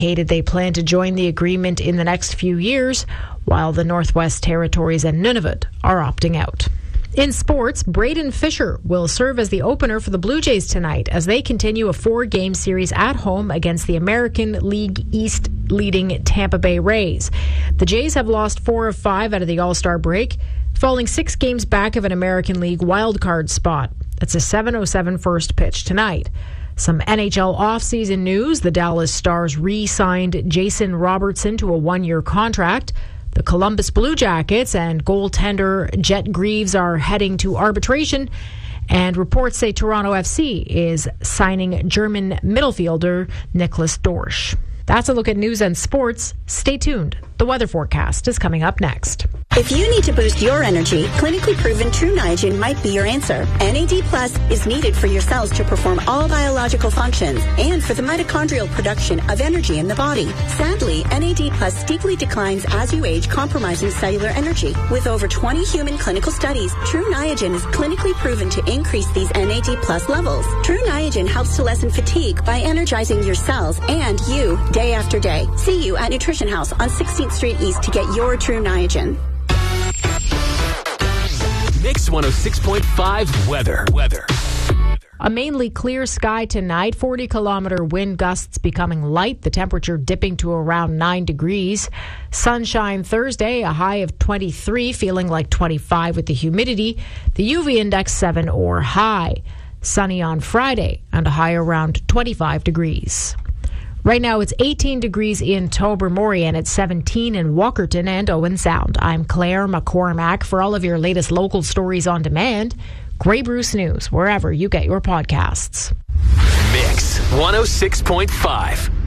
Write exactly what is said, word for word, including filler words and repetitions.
They plan to join the agreement in the next few years, while the Northwest Territories and Nunavut are opting out. In sports, Braden Fisher will serve as the opener for the Blue Jays tonight as they continue a four-game series at home against the American League East leading Tampa Bay Rays. The Jays have lost four of five out of the All-Star break, falling six games back of an American League wildcard spot. It's a seven oh seven first pitch tonight. Some N H L offseason news. The Dallas Stars re-signed Jason Robertson to a one-year contract. The Columbus Blue Jackets and goaltender Jet Greaves are heading to arbitration, and reports say Toronto F C is signing German midfielder Nicholas Dorsch. That's a look at news and sports. Stay tuned. The weather forecast is coming up next. If you need to boost your energy, clinically proven True Niagen might be your answer. N A D Plus is needed for your cells to perform all biological functions and for the mitochondrial production of energy in the body. Sadly, N A D Plus steeply declines as you age, compromising cellular energy. With over twenty human clinical studies, True Niagen is clinically proven to increase these N A D Plus levels. True Niagen helps to lessen fatigue by energizing your cells and you day after day. See you at Nutrition House on sixteenth Street East to get your True Niagen. Mix one oh six point five weather. Weather. A mainly clear sky tonight, forty kilometer wind gusts becoming light, the temperature dipping to around nine degrees. Sunshine Thursday, a high of twenty-three, feeling like twenty-five with the humidity. The U V index seven or high. Sunny on Friday and a high around twenty-five degrees. Right now it's eighteen degrees in Tobermory and it's seventeen in Walkerton and Owen Sound. I'm Claire McCormack. For all of your latest local stories on demand, Grey Bruce News, wherever you get your podcasts. Mix one oh six point five.